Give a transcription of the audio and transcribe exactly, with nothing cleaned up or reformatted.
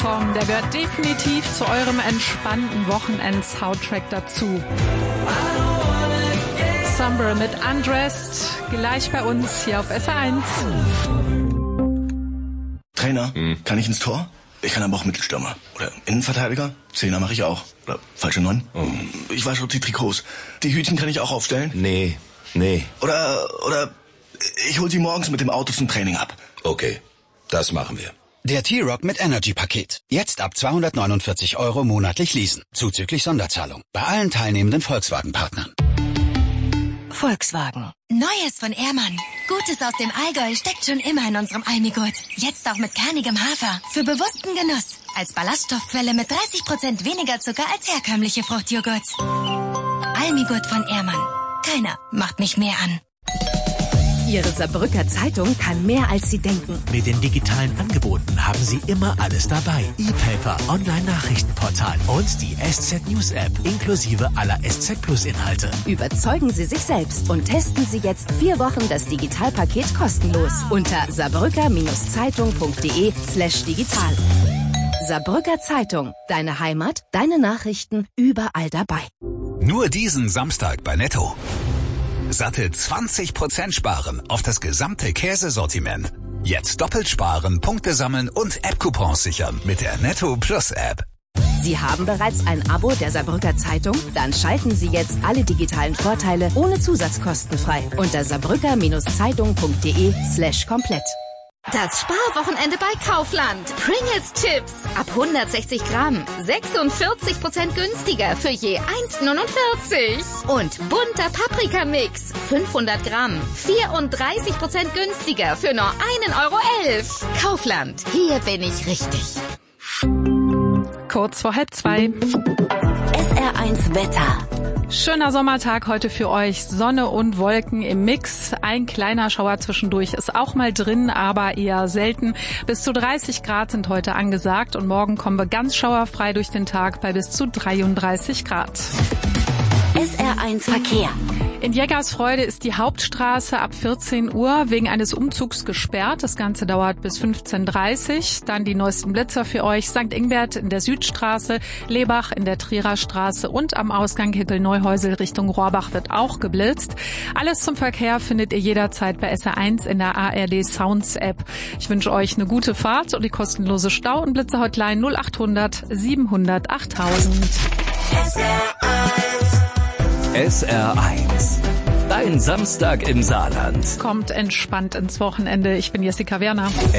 Song, der gehört definitiv zu eurem entspannten Wochenend-Soundtrack dazu. Summer mit Undressed, gleich bei uns hier auf S R eins. Trainer, hm. kann ich ins Tor? Ich kann aber auch Mittelstürmer. Oder Innenverteidiger? Zehner mache ich auch. Oder falsche Neun? Oh. Ich wasche die Trikots. Die Hütchen kann ich auch aufstellen? Nee, nee. Oder, oder ich hol sie morgens mit dem Auto zum Training ab. Okay, das machen wir. Der T-Rock mit Energy-Paket. Jetzt ab zweihundertneunundvierzig Euro monatlich leasen. Zuzüglich Sonderzahlung. Bei allen teilnehmenden Volkswagen-Partnern. Volkswagen. Neues von Ehrmann. Gutes aus dem Allgäu steckt schon immer in unserem Almigurt. Jetzt auch mit kernigem Hafer. Für bewussten Genuss. Als Ballaststoffquelle mit dreißig Prozent weniger Zucker als herkömmliche Fruchtjoghurts. Almigurt von Ehrmann. Keiner macht mich mehr an. Ihre Saarbrücker Zeitung kann mehr, als Sie denken. Mit den digitalen Angeboten haben Sie immer alles dabei. E-Paper, Online-Nachrichtenportal und die S Z News App inklusive aller S Z Plus Inhalte. Überzeugen Sie sich selbst und testen Sie jetzt vier Wochen das Digitalpaket kostenlos unter saarbrücker-zeitung.de slash digital. Saarbrücker Zeitung. Deine Heimat, deine Nachrichten, überall dabei. Nur diesen Samstag bei Netto. Satte zwanzig Prozent sparen auf das gesamte Käsesortiment. Jetzt doppelt sparen, Punkte sammeln und App-Coupons sichern mit der Netto Plus App. Sie haben bereits ein Abo der Saarbrücker Zeitung? Dann schalten Sie jetzt alle digitalen Vorteile ohne Zusatzkosten frei unter saarbrücker-zeitung.de slash komplett. Das Sparwochenende bei Kaufland. Pringles Chips ab hundertsechzig Gramm. sechsundvierzig Prozent günstiger für je eins neunundvierzig. Und bunter Paprikamix. fünfhundert Gramm. vierunddreißig Prozent günstiger für nur einen Euro elf. Kaufland. Hier bin ich richtig. Kurz vor halb zwei. S R eins Wetter. Schöner Sommertag heute für euch. Sonne und Wolken im Mix. Ein kleiner Schauer zwischendurch ist auch mal drin, aber eher selten. Bis zu dreißig Grad sind heute angesagt und morgen kommen wir ganz schauerfrei durch den Tag bei bis zu dreiunddreißig Grad. S R eins Verkehr. In Jägersfreude ist die Hauptstraße ab vierzehn Uhr wegen eines Umzugs gesperrt. Das Ganze dauert bis fünfzehn Uhr dreißig. Dann die neuesten Blitzer für euch. Sankt Ingbert in der Südstraße, Lebach in der Trierer Straße und am Ausgang Hickel-Neuhäusel Richtung Rohrbach wird auch geblitzt. Alles zum Verkehr findet ihr jederzeit bei S R eins in der A R D Sounds App. Ich wünsche euch eine gute Fahrt und die kostenlose Stau- und Blitzer-Hotline null achthundert siebenhundert achttausend. S R eins. S R eins. Dein Samstag im Saarland. Kommt entspannt ins Wochenende. Ich bin Jessica Werner.